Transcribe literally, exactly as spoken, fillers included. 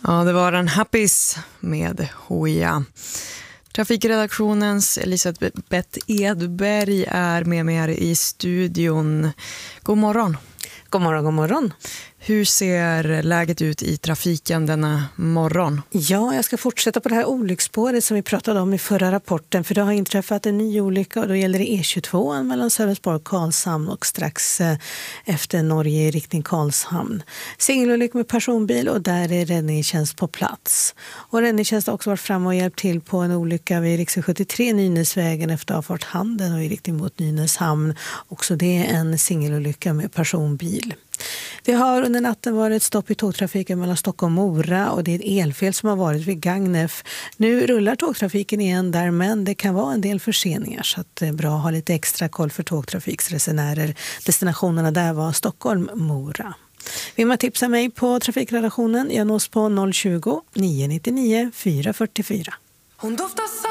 Ja, det var en Happis med Hoja. Trafikredaktionens Elisabeth Edberg är med mig här i studion. God morgon. God morgon, god morgon. Hur ser läget ut i trafiken denna morgon? Ja, jag ska fortsätta på det här olycksspåret som vi pratade om i förra rapporten. För det har inträffat en ny olycka och då gäller det E tjugotvå mellan Sölvesborg och Karlshamn och strax efter Norge i riktning Karlshamn. Singelolycka med personbil och där är räddningstjänst på plats. Och räddningstjänst har också varit framme och hjälpt till på en olycka vid riksväg sjuttiotre Nynäsvägen efter avfart Handen och i riktning mot Nynäshamn. Också det är en singelolycka med personbil. Det har under natten varit ett stopp i tågtrafiken mellan Stockholm och Mora och det är ett elfel som har varit vid Gagnef. Nu rullar tågtrafiken igen där, men det kan vara en del förseningar så att det är bra att ha lite extra koll för tågtrafiksresenärer. Destinationerna där var Stockholm, Mora. Vill man tipsa mig på trafikredaktionen? Jag nås på noll tjugo, nio nio nio, fyra fyra fyra. Hon doftar